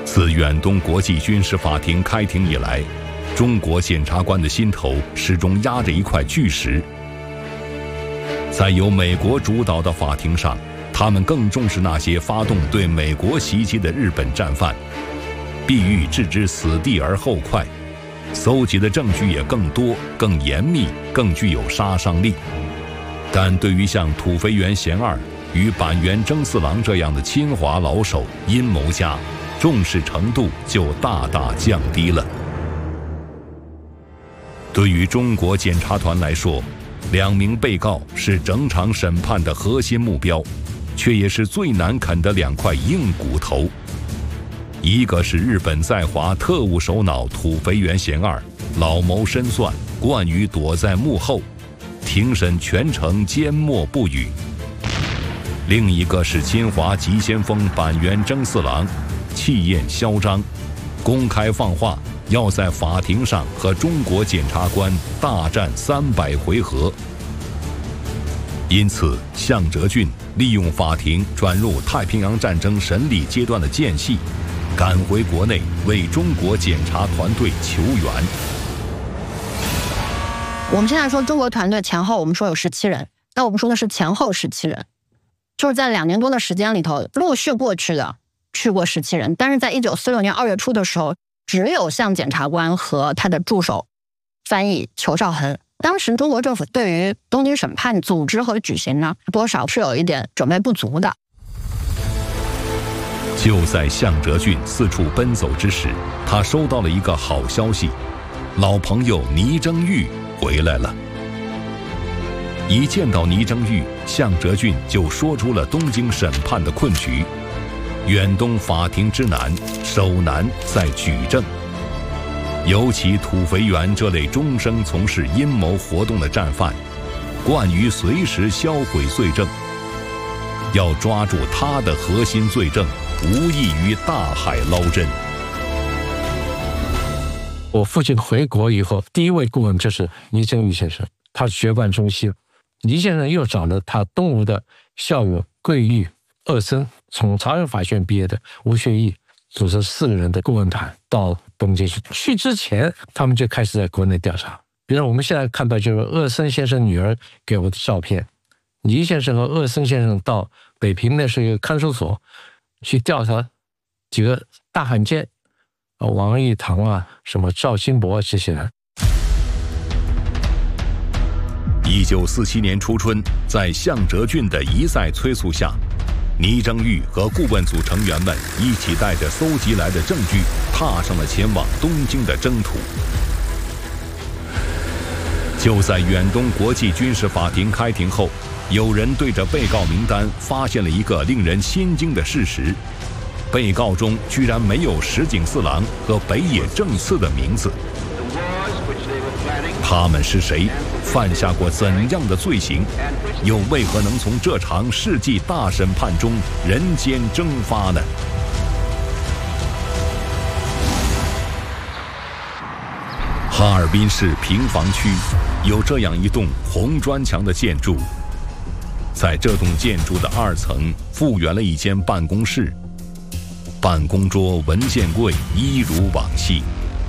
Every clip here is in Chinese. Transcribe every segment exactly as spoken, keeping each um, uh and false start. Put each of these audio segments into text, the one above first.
自远东国际军事法庭开庭以来，中国检察官的心头始终压着一块巨石。在由美国主导的法庭上，他们更重视那些发动对美国袭击的日本战犯，必欲置之死地而后快，搜集的证据也更多、更严密、更具有杀伤力。但对于像土肥原贤二与板垣征四郎这样的侵华老手、阴谋家，重视程度就大大降低了。对于中国检察团来说，两名被告是整场审判的核心目标，却也是最难啃的两块硬骨头。一个是日本在华特务首脑土肥原贤二，老谋深算，惯于躲在幕后，庭审全程缄默不语；另一个是侵华急先锋板垣征四郎，气焰嚣张，公开放话要在法庭上和中国检察官大战三百回合。因此，向哲俊利用法庭转入太平洋战争审理阶段的间隙，赶回国内为中国检察团队求援。 我们现在说中国团队前后，我们说有十七人，那我们说的是前后十七人，就是在两年多的时间里头，陆续过去的去过十七人，但是在一九四六年二月初的时候，只有向检察官和他的助手翻译裘绍恒。当时中国政府对于东京审判组织和举行呢，多少是有一点准备不足的。 就在向哲俊四处奔走之时，他收到了一个好消息，老朋友倪征玉回来了。一见到倪征玉，向哲俊就说出了东京审判的困局：远东法庭之难，首难在举证。尤其土肥原这类终生从事阴谋活动的战犯，惯于随时销毁罪证，要抓住他的核心罪证，无异于大海捞针。 我父亲回国以后，第一位顾问就是倪征玉先生，他学贯中西。倪先生又找了他东吴的校友桂玉、二森，从朝阳法学院毕业的吴学义，组成四个人的顾问团到东京去。去之前，他们就开始在国内调查。比如我们现在看到，就是二森先生女儿给我的照片，倪先生和二森先生到北平那是一个看守所去调查几个大汉奸，王义堂啊，什么赵新博啊这些人。 一九四七年初春，在向哲俊的一再催促下，倪征玉和顾问组成员们一起带着搜集来的证据，踏上了前往东京的征途。就在远东国际军事法庭开庭后，有人对着被告名单发现了一个令人心惊的事实：被告中居然没有石井四郎和北野正次的名字。他们是谁？犯下过怎样的罪行？又为何能从这场世纪大审判中人间蒸发呢？哈尔滨市平房区有这样一栋红砖墙的建筑，在这栋建筑的二层复原了一间办公室，办公桌、文件柜一如往昔。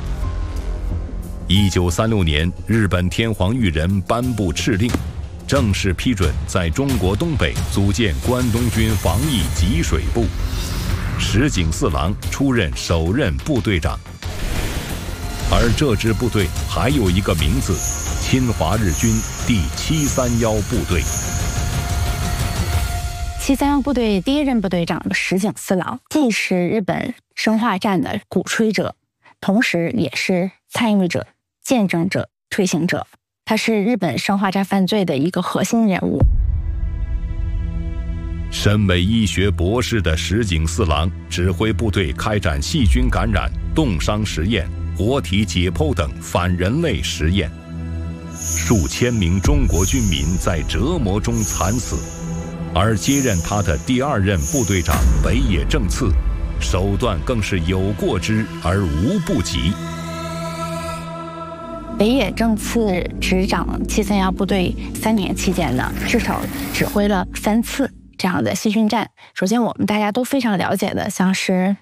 一九三六年，日本天皇裕仁颁布敕令，正式批准在中国东北组建关东军防疫给水部，石井四郎出任首任部队长。而这支部队还有一个名字：侵华日军第七三一部队。 七三一部队第一任部队长石井四郎，既是日本生化战的鼓吹者，同时也是参与者、见证者、推行者。他是日本生化战犯罪的一个核心人物。 身为医学博士的石井四郎指挥部队开展细菌感染、冻伤实验、活体解剖等反人类实验，数千名中国军民在折磨中惨死。而接任他的第二任部队长北野正次，手段更是有过之而无不及。 北野正次执掌七三一部队三年期间呢，至少指挥了三次这样的细菌战。首先，我们大家都非常了解的，像是